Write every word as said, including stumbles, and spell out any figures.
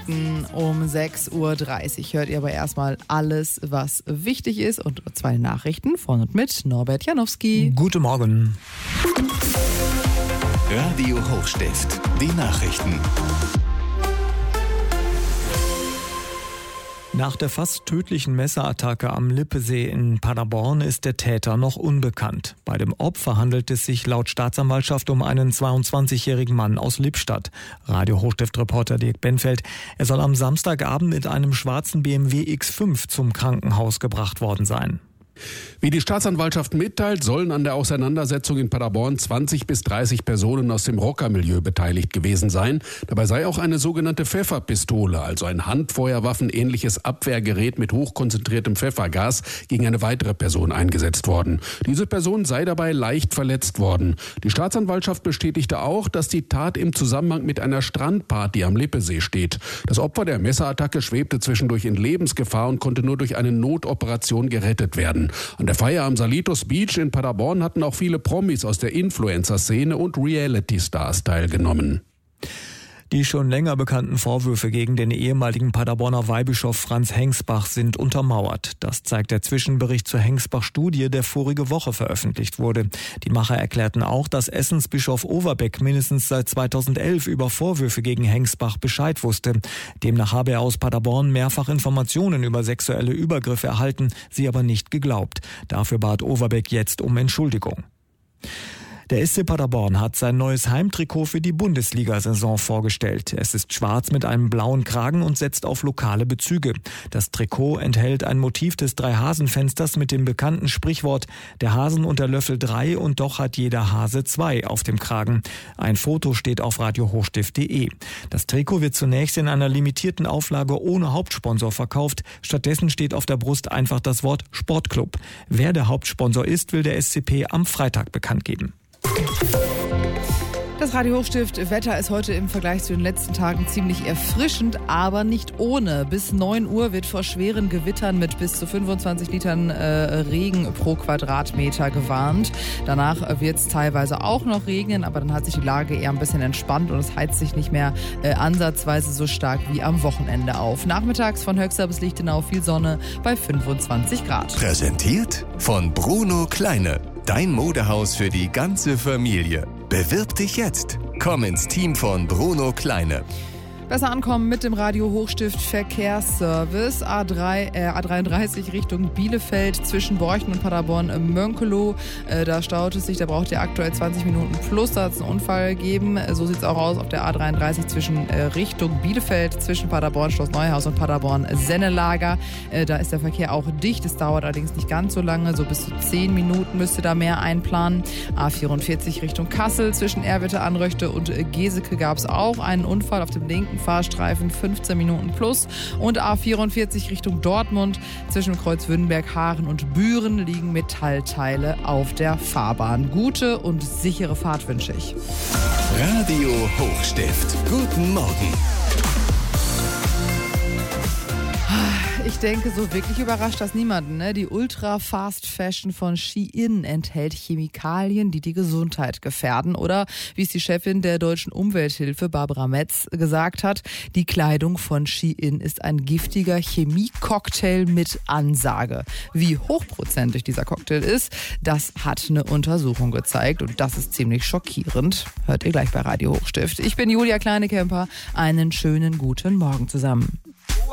Nachrichten um sechs Uhr dreißig hört ihr aber erstmal alles, was wichtig ist. Und zwei Nachrichten von und mit Norbert Janowski. Guten Morgen. Radio Hochstift, die Nachrichten. Nach der fast tödlichen Messerattacke am Lippesee in Paderborn ist der Täter noch unbekannt. Bei dem Opfer handelt es sich laut Staatsanwaltschaft um einen zweiundzwanzigjährigen Mann aus Lippstadt. Radio Hochstift-Reporter Dirk Benfeld. Er soll am Samstagabend mit einem schwarzen B M W X fünf zum Krankenhaus gebracht worden sein. Wie die Staatsanwaltschaft mitteilt, sollen an der Auseinandersetzung in Paderborn zwanzig bis dreißig Personen aus dem Rockermilieu beteiligt gewesen sein. Dabei sei auch eine sogenannte Pfefferpistole, also ein handfeuerwaffenähnliches Abwehrgerät mit hochkonzentriertem Pfeffergas, gegen eine weitere Person eingesetzt worden. Diese Person sei dabei leicht verletzt worden. Die Staatsanwaltschaft bestätigte auch, dass die Tat im Zusammenhang mit einer Strandparty am Lippesee steht. Das Opfer der Messerattacke schwebte zwischendurch in Lebensgefahr und konnte nur durch eine Notoperation gerettet werden. An der Feier am Salitos Beach in Paderborn hatten auch viele Promis aus der Influencer-Szene und Reality-Stars teilgenommen. Die schon länger bekannten Vorwürfe gegen den ehemaligen Paderborner Weihbischof Franz Hengsbach sind untermauert. Das zeigt der Zwischenbericht zur Hengsbach-Studie, der vorige Woche veröffentlicht wurde. Die Macher erklärten auch, dass Essensbischof Overbeck mindestens seit zweitausendelf über Vorwürfe gegen Hengsbach Bescheid wusste. Demnach habe er aus Paderborn mehrfach Informationen über sexuelle Übergriffe erhalten, sie aber nicht geglaubt. Dafür bat Overbeck jetzt um Entschuldigung. Der S C Paderborn hat sein neues Heimtrikot für die Bundesliga-Saison vorgestellt. Es ist schwarz mit einem blauen Kragen und setzt auf lokale Bezüge. Das Trikot enthält ein Motiv des Drei-Hasen-Fensters mit dem bekannten Sprichwort „Der Hasen und der Löffel drei und doch hat jeder Hase zwei" auf dem Kragen. Ein Foto steht auf radio hochstift punkt de. Das Trikot wird zunächst in einer limitierten Auflage ohne Hauptsponsor verkauft. Stattdessen steht auf der Brust einfach das Wort Sportclub. Wer der Hauptsponsor ist, will der S C P am Freitag bekannt geben. Das Radio Hochstift Wetter ist heute im Vergleich zu den letzten Tagen ziemlich erfrischend, aber nicht ohne. Bis neun Uhr wird vor schweren Gewittern mit bis zu fünfundzwanzig Litern äh, Regen pro Quadratmeter gewarnt. Danach wird es teilweise auch noch regnen, aber dann hat sich die Lage eher ein bisschen entspannt und es heizt sich nicht mehr äh, ansatzweise so stark wie am Wochenende auf. Nachmittags von Höxter bis Lichtenau viel Sonne bei fünfundzwanzig Grad. Präsentiert von Bruno Kleine. Dein Modehaus für die ganze Familie. Bewirb dich jetzt. Komm ins Team von Bruno Kleine. Besser ankommen mit dem Radio Hochstift Verkehrsservice. A drei, äh, A dreiunddreißig Richtung Bielefeld zwischen Borchen und Paderborn-Mönkelow. Äh, da staut es sich, da braucht ihr aktuell zwanzig Minuten plus. Da hat es einen Unfall gegeben. So sieht es auch aus auf der A dreiunddreißig zwischen äh, Richtung Bielefeld zwischen Paderborn, Schloss Neuhaus und Paderborn-Sennelager. Äh, da ist der Verkehr auch dicht. Es dauert allerdings nicht ganz so lange. So bis zu zehn Minuten müsst ihr da mehr einplanen. A vierundvierzig Richtung Kassel zwischen Erwitte-Anröchte und äh, Geseke gab es auch einen Unfall auf dem linken Fahrstreifen, fünfzehn Minuten plus. Und A vierundvierzig Richtung Dortmund zwischen Kreuzwünnenberg, Haaren und Büren liegen Metallteile auf der Fahrbahn. Gute und sichere Fahrt wünsche ich. Radio Hochstift. Guten Morgen. Ich denke, so wirklich überrascht das niemanden. Ne? Die Ultra-Fast-Fashion von Shein enthält Chemikalien, die die Gesundheit gefährden. Oder wie es die Chefin der Deutschen Umwelthilfe, Barbara Metz, gesagt hat, die Kleidung von Shein ist ein giftiger Chemie-Cocktail mit Ansage. Wie hochprozentig dieser Cocktail ist, das hat eine Untersuchung gezeigt. Und das ist ziemlich schockierend. Hört ihr gleich bei Radio Hochstift. Ich bin Julia Kleinekemper. Einen schönen guten Morgen zusammen.